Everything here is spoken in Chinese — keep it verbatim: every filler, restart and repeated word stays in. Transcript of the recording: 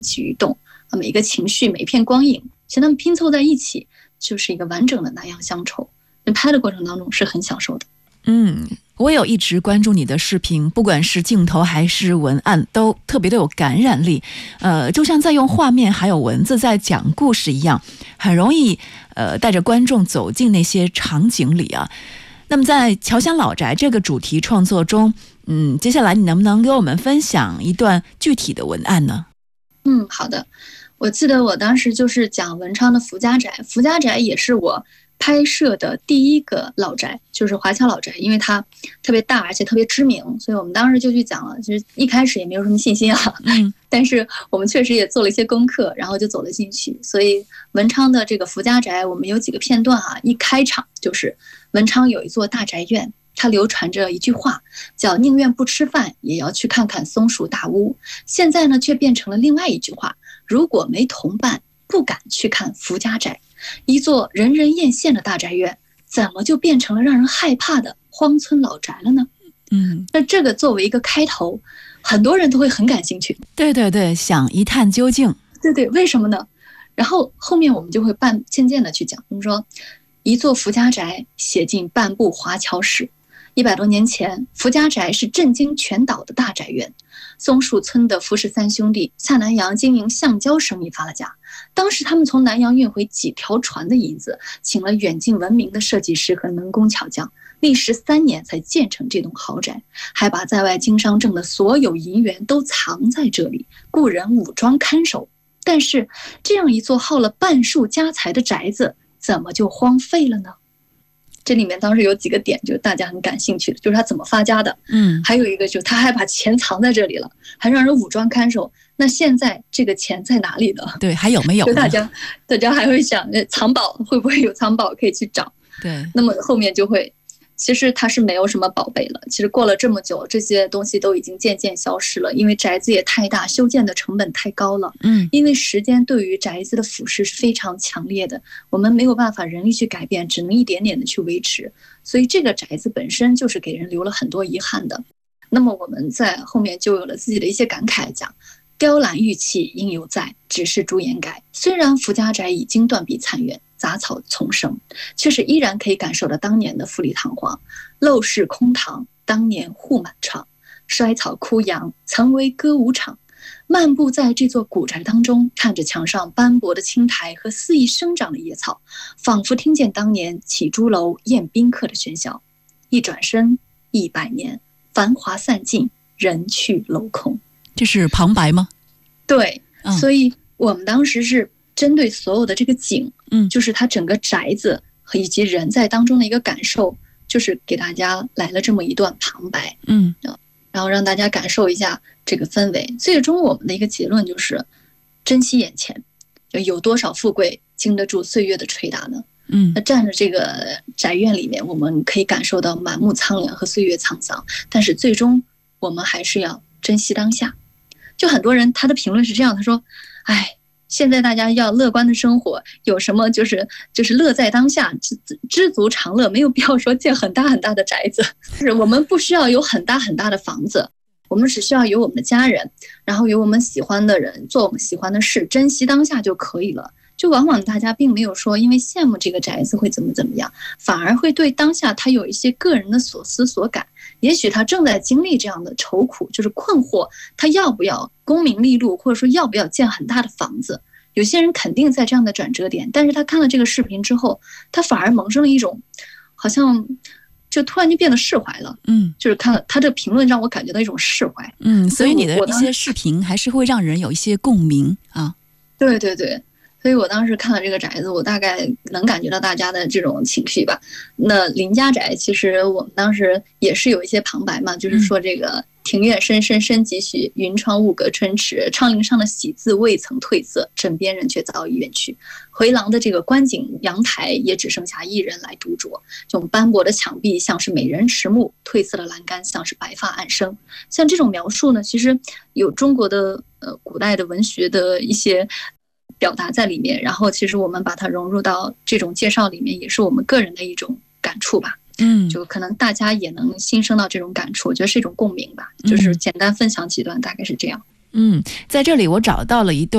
起于动，每一个情绪每一片光影，其实它们拼凑在一起就是一个完整的南洋乡愁。拍的过程当中是很享受的。 嗯，我有一直关注你的视频，不管是镜头还是文案都特别的有感染力，呃，就像在用画面还有文字在讲故事一样，很容易呃带着观众走进那些场景里啊。那么在侨乡老宅这个主题创作中，嗯，接下来你能不能给我们分享一段具体的文案呢？ 嗯，好的。我记得我当时就是讲文昌的福家宅，福家宅也是我拍摄的第一个老宅，就是华侨老宅，因为它特别大而且特别知名，所以我们当时就去讲了。其实一开始也没有什么信心啊，嗯，但是我们确实也做了一些功课，然后就走了进去。所以文昌的这个福家宅，我们有几个片段啊，一开场就是文昌有一座大宅院，它流传着一句话，叫宁愿不吃饭也要去看看松树大屋。现在呢，却变成了另外一句话，如果没同伴，不敢去看福家宅。一座人人艳羡的大宅院，怎么就变成了让人害怕的荒村老宅了呢？嗯，那这个作为一个开头，很多人都会很感兴趣。 对对对，想一探究竟。 对对，为什么呢？然后后面我们就会半渐渐的去讲，我们说一座福家宅写进半部华侨史。一百多年前，福家宅是震惊全岛的大宅院。松树村的福氏三兄弟下南洋经营橡胶生意发了家，当时他们从南洋运回几条船的银子，请了远近闻名的设计师和能工巧匠，历时三年才建成这栋豪宅，还把在外经商挣的所有银元都藏在这里，雇人武装看守。但是这样一座耗了半数家财的宅子，怎么就荒废了呢？这里面当时有几个点，就是大家很感兴趣的，就是他怎么发家的，嗯，还有一个就是他还把钱藏在这里了，还让人武装看守。那现在这个钱在哪里呢？ 对，还有没有呢？ 就大家大家还会想，藏宝会不会有藏宝可以去找？ 对， 那么后面就会，其实它是没有什么宝贝了。其实过了这么久，这些东西都已经渐渐消失了，因为宅子也太大，修建的成本太高了。嗯，因为时间对于宅子的腐蚀是非常强烈的，我们没有办法人力去改变，只能一点点的去维持。所以这个宅子本身就是给人留了很多遗憾的。那么我们在后面就有了自己的一些感慨，讲雕栏玉砌应犹在，只是朱颜改。虽然福家宅已经断壁残垣，杂草丛生，却是依然可以感受到当年的富丽堂皇。陋室空堂，当年户满窗，衰草枯杨，曾为歌舞场。漫步在这座古宅当中，看着墙上斑驳的青苔和肆意生长的野草，仿佛听见当年起朱楼宴宾客的喧嚣。一转身，一百年，繁华散尽，人去楼空。 这是旁白吗？ 对，嗯，所以我们当时是针对所有的这个景，嗯，就是它整个宅子和以及人在当中的一个感受，就是给大家来了这么一段旁白，嗯，然后让大家感受一下这个氛围。最终我们的一个结论就是珍惜眼前，有多少富贵经得住岁月的捶打呢？嗯，那站着这个宅院里面，我们可以感受到满目苍凉和岁月沧桑，但是最终我们还是要珍惜当下。就很多人他的评论是这样，他说哎，现在大家要乐观的生活，有什么就是就是乐在当下，知知足常乐，没有必要说建很大很大的宅子。就是我们不需要有很大很大的房子，我们只需要有我们的家人，然后有我们喜欢的人，做我们喜欢的事，珍惜当下就可以了。就往往大家并没有说因为羡慕这个宅子会怎么怎么样，反而会对当下他有一些个人的所思所感。也许他正在经历这样的愁苦，就是困惑，他要不要功名利禄，或者说要不要建很大的房子。有些人肯定在这样的转折点，但是他看了这个视频之后，他反而萌生了一种好像就突然就变得释怀了。嗯，就是看了他这个评论让我感觉到一种释怀。 嗯，所以你的一些视频还是会让人有一些共鸣啊。 对对对，所以我当时看了这个宅子，我大概能感觉到大家的这种情绪吧。那林家宅其实我们当时也是有一些旁白嘛，就是说这个庭院深深深几许，云窗雾隔春池，窗棂上的喜字未曾褪色，枕边人却早已远去。回廊的这个观景阳台也只剩下一人来独酌，这种斑驳的墙壁像是美人迟暮，褪色的栏杆像是白发暗生。像这种描述呢，其实有中国的呃古代的文学的一些表达在里面，然后其实我们把它融入到这种介绍里面，也是我们个人的一种感触吧。嗯，就可能大家也能心生到这种感触，我觉得是一种共鸣吧。就是简单分享几段，大概是这样。 嗯，在这里我找到了一段